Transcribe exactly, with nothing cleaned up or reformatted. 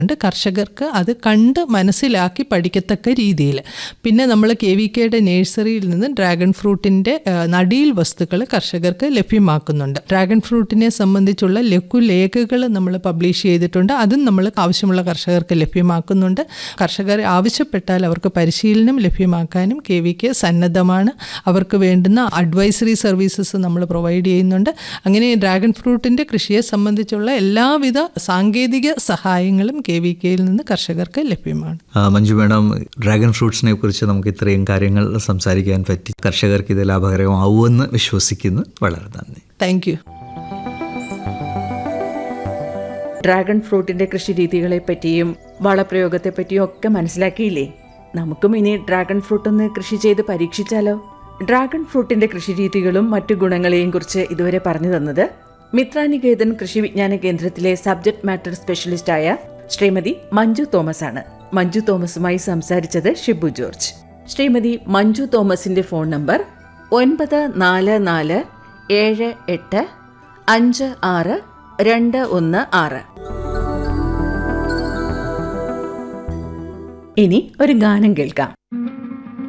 കർഷകർക്ക് അത് കണ്ട് മനസ്സിലാക്കി പഠിക്കത്തക്ക രീതിയിൽ. പിന്നെ നമ്മൾ കെ വി കെയുടെ നേഴ്സറിയിൽ നിന്ന് ഡ്രാഗൺ ഫ്രൂട്ടിൻ്റെ നടീൽ വസ്തുക്കൾ കർഷകർക്ക് ലഭ്യമാക്കുന്നുണ്ട്. ഡ്രാഗൺ ഫ്രൂട്ടിനെ സംബന്ധിച്ചുള്ള ലഘുലേഖകൾ നമ്മൾ പബ്ലിഷ് ചെയ്തിട്ടുണ്ട്. അതും നമ്മൾ ആവശ്യമുള്ള കർഷകർക്ക് ലഭ്യമാക്കുന്നുണ്ട്. കർഷകർ ആവശ്യപ്പെട്ടാൽ അവർക്ക് പരിശീലനം ലഭ്യമാക്കാനും കെ വി കെ സന്നദ്ധമാണ്. അവർക്ക് വേണ്ടുന്ന അഡ്വൈസറി സർവീസസ് നമ്മൾ പ്രൊവൈഡ് ചെയ്യുന്നുണ്ട്. അങ്ങനെ ഡ്രാഗൺ ഫ്രൂട്ടിൻ്റെ കൃഷിയെ സംബന്ധിച്ചുള്ള എല്ലാവിധ സാങ്കേതിക സഹായങ്ങളും കെ വി കെയിൽ നിന്ന് കർഷകർക്ക് ലഭ്യമാണ്. മഞ്ജു മേഡം, ഡ്രാഗൺ ഫ്രൂട്ട്സിനെ കുറിച്ച് നമുക്ക് ഇത്രയും കാര്യങ്ങൾ സംസാരിക്കാൻ പറ്റി. കർഷകർക്ക് ഇത് ലാഭകരമാവുമെന്ന് വിശ്വസിക്കുന്നു. വളരെ നന്ദി. Thank you. ഡ്രാഗൺ ഫ്രൂട്ടിന്റെ കൃഷി രീതികളെ പറ്റിയും വളപ്രയോഗത്തെ പറ്റിയും ഒക്കെ മനസ്സിലാക്കിയില്ലേ? നമുക്കും ഇനി ഡ്രാഗൺ ഫ്രൂട്ട് ഒന്ന് കൃഷി ചെയ്ത് പരീക്ഷിച്ചാലോ? ഡ്രാഗൺ ഫ്രൂട്ടിന്റെ കൃഷി രീതികളും മറ്റു ഗുണങ്ങളെയും കുറിച്ച് ഇതുവരെ പറഞ്ഞു തന്നത് മിത്രാനികേതൻ കൃഷി വിജ്ഞാന കേന്ദ്രത്തിലെ subject matter സ്പെഷ്യലിസ്റ്റായ Shrimati Manju Thomas ആണ്. മഞ്ജു തോമസുമായി സംസാരിച്ചത് ഷിബു ജോർജ്. ശ്രീമതി മഞ്ജു തോമസിന്റെ ഫോൺ നമ്പർ ഒൻപത് നാല് നാല് ഏഴ് എട്ട് അഞ്ച് ആറ് രണ്ട് ഒന്ന് ആറ്. ഇനി ഒരു ഗാനം കേൾക്കാം.